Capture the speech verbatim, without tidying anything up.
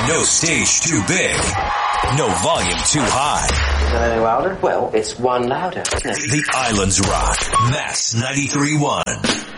No stage too big. No volume too high. Is it any louder? Well, it's one louder. The Islands Rock. Max ninety-three point one.